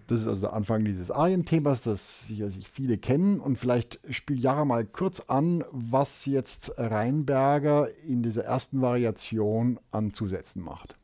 Das ist also der Anfang dieses Arienthemas, das sicherlich viele kennen. Und vielleicht spielt Jara mal kurz an, was jetzt Reinberger in dieser ersten Variation an Zusätzen macht.